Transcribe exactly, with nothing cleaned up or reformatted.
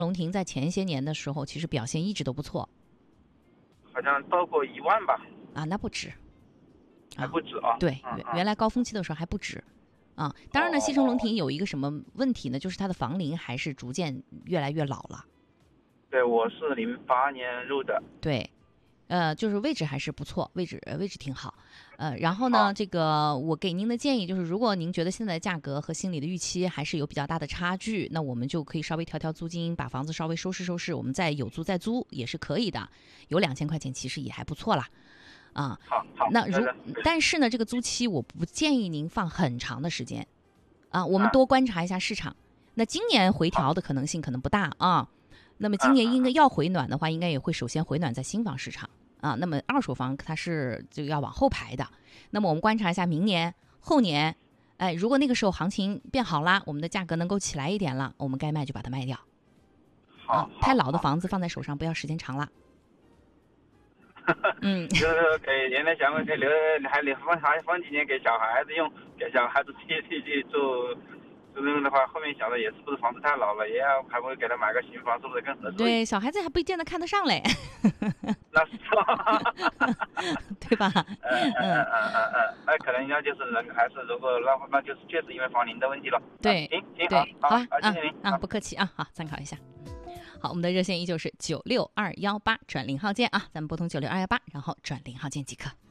龙庭在前些年的时候，其实表现一直都不错。 好像到过一万吧？ 啊，那不止， 还不止啊？ 对， 嗯、 原来高峰期的时候还不止。啊，当然呢，西城龙庭有一个什么问题呢？就是它的房龄还是逐渐越来越老了。 对，我是零八年入的。 对，呃，就是位置还是不错，位置位置挺好。呃，然后呢，这个我给您的建议就是，如果您觉得现在的价格和心里的预期还是有比较大的差距，那我们就可以稍微调调租金，把房子稍微收拾收拾，我们再有租再租也是可以的。有两千块钱其实也还不错啦。啊， 好，好。 那如但是呢，这个租期我不建议您放很长的时间，啊，我们多观察一下市场。那今年回调的可能性可能不大啊。那么今年应该要回暖的话，应该也会首先回暖在新房市场啊。那么二手房它是就要往后排的。那么我们观察一下明年、后年，哎，如果那个时候行情变好啦，我们的价格能够起来一点了，我们该卖就把它卖掉。 啊， 太老的房子放在手上不要时间长了。嗯， 就是给原来想给留还留放还放几年给小孩子用，给小孩子自己自己做。这种的话，后面想的也是不是房子太老了，也要还会给他买个新房，是不是更合适？ 对，小孩子还不一定能看得上嘞。 那是对吧？ 嗯嗯嗯嗯嗯，那可能要就是人还是如果那那就是确实因为房龄的问题了。 对， 行行对， 好， 好啊，谢谢您啊，不客气啊，好，参考一下。好，我们的热线依旧是九六二幺八转零号键啊，咱们拨通九六二幺八，然后转零号键即可。